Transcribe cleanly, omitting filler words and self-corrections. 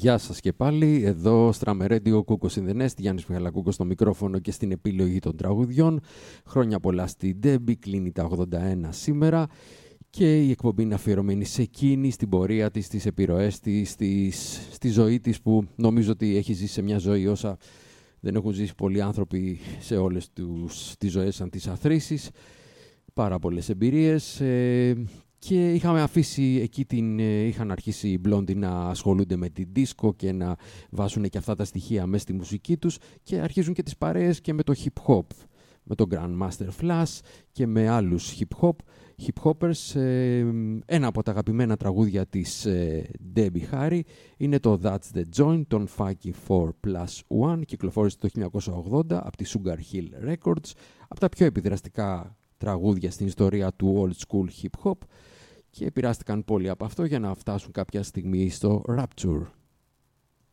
Γεια σας και πάλι, εδώ Στραμερέντιο Κούκος in the Nest, Γιάννης Μιχαλακούκος στο μικρόφωνο και στην επιλογή των τραγουδιών. Χρόνια πολλά στην Ντέμπι, κλείνει τα 81 σήμερα και η εκπομπή είναι αφιερωμένη σε εκείνη, στην πορεία της, στις επιρροές της, στη ζωή της που νομίζω ότι έχει ζήσει σε μια ζωή όσα δεν έχουν ζήσει πολλοί άνθρωποι σε όλες τις ζωές σαν τις αθροίσεις. Πάρα πολλές εμπειρίες. Και είχαμε αφήσει εκεί είχαν αρχίσει οι Blondie να ασχολούνται με την disco και να βάζουν και αυτά τα στοιχεία μέσα στη μουσική τους και αρχίζουν και τις παρέες και με το hip hop, με τον Grandmaster Flash και με άλλους hip hoppers. Ένα από τα αγαπημένα τραγούδια της Debbie Harry είναι το That's the Joint των Funky 4+1, κυκλοφόρησε το 1980 από τη Sugar Hill Records, από τα πιο επιδραστικά τραγούδια στην ιστορία του old school hip hop, και επηρεάστηκαν πολύ από αυτό για να φτάσουν κάποια στιγμή στο Rapture.